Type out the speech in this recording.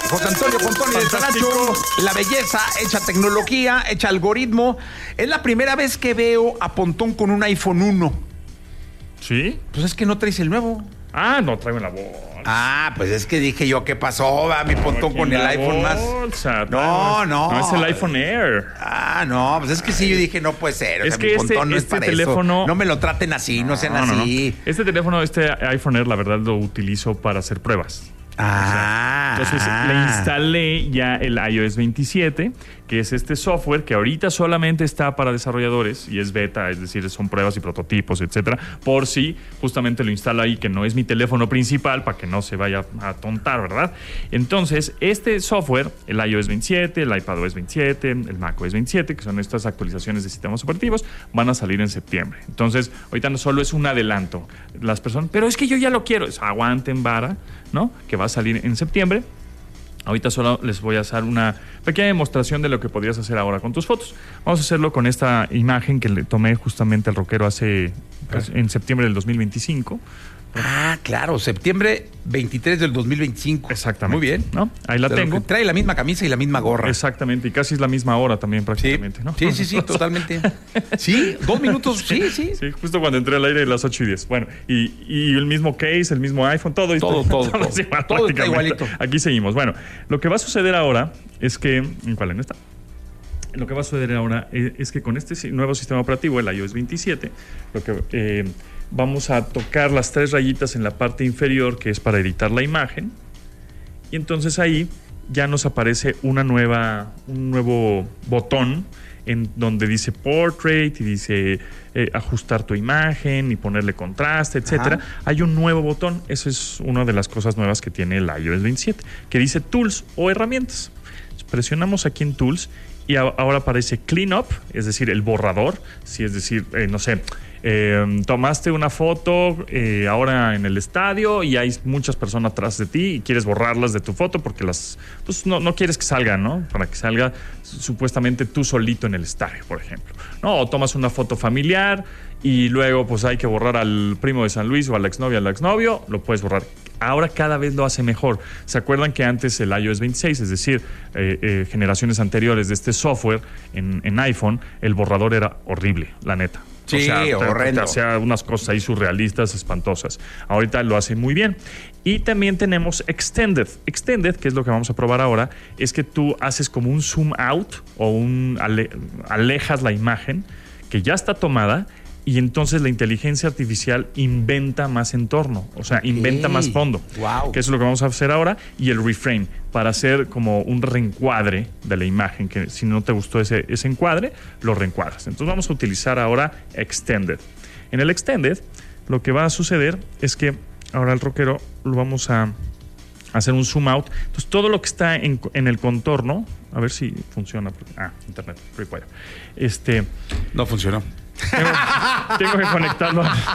José Antonio Pontoni de Sanacho, la belleza hecha tecnología, hecha algoritmo. Es la primera vez que veo a Pontón con un iPhone 1. ¿Sí? Pues es que no traes el nuevo. Ah, no, traigo en la bolsa. Ah, pues es que dije yo, ¿qué pasó? Va mi Pontón con el iPhone bolsa, más. No. No es el iPhone Air. Ah, no, pues es que sí, yo dije, no puede ser. O es sea, que mi Pontón no es para teléfono... eso. No me lo traten así, no sean así. No. Este teléfono, este iPhone Air, la verdad, lo utilizo para hacer pruebas. Entonces le instalé ya el iOS 27, que es este software que ahorita solamente está para desarrolladores y es beta, es decir, son pruebas y prototipos, etcétera. Por si justamente lo instalo ahí, que no es mi teléfono principal, para que no se vaya a tontar, ¿verdad? Entonces, este software, el iOS 27, el iPadOS 27, el macOS 27, que son estas actualizaciones de sistemas operativos, van a salir en septiembre. Entonces, ahorita no solo es un adelanto. Las personas, pero es que yo ya lo quiero. Aguanten vara, ¿no? Que va a salir en septiembre. Ahorita solo les voy a hacer una pequeña demostración de lo que podrías hacer ahora con tus fotos. Vamos a hacerlo con esta imagen que le tomé justamente al rockero en septiembre del 2025. Ah, claro, septiembre 23 del 2025. Exactamente. Muy bien. ¿No? Ahí la tengo. Trae la misma camisa y la misma gorra. Exactamente, y casi es la misma hora también prácticamente, sí. ¿no? Sí, totalmente. Sí, 2 minutos, sí. Sí, justo cuando entré al aire a las 8:10. Bueno, y el mismo case, el mismo iPhone, todo está igualito. Aquí seguimos. Bueno, lo que va a suceder ahora es que... ¿En cuál año está? Lo que va a suceder ahora es que con este nuevo sistema operativo, el iOS 27, lo que... vamos a tocar las 3 rayitas en la parte inferior, que es para editar la imagen. Y entonces ahí ya nos aparece un nuevo botón en donde dice Portrait y dice ajustar tu imagen y ponerle contraste, etcétera. Hay un nuevo botón. Eso es una de las cosas nuevas que tiene el iOS 27, que dice Tools o herramientas. Presionamos aquí en Tools y ahora aparece Clean Up, es decir, el borrador. Si es decir, no sé... tomaste una foto ahora en el estadio y hay muchas personas atrás de ti y quieres borrarlas de tu foto porque no quieres que salgan, ¿no? Para que salga supuestamente tú solito en el estadio, por ejemplo, ¿no? O tomas una foto familiar y luego pues hay que borrar al primo de San Luis o a la exnovia, al exnovio, lo puedes borrar. Ahora cada vez lo hace mejor. ¿Se acuerdan que antes el iOS 26, es decir, generaciones anteriores de este software en iPhone, el borrador era horrible, la neta? Sí, horrendo. O sea, unas cosas ahí surrealistas, espantosas. Ahorita lo hace muy bien. Y también tenemos Extended. Extended, que es lo que vamos a probar ahora, es que tú haces como un zoom out o alejas la imagen que ya está tomada y entonces la inteligencia artificial inventa más entorno, o sea, inventa más fondo. Wow. Que eso es lo que vamos a hacer ahora. Y el reframe, para hacer como un reencuadre de la imagen, que si no te gustó ese encuadre, lo reencuadras. Entonces vamos a utilizar ahora Extended. En el Extended, lo que va a suceder es que ahora el rockero lo vamos a hacer un zoom out. Entonces todo lo que está en el contorno, a ver si funciona. Internet, require. No funcionó. Tengo que conectarlo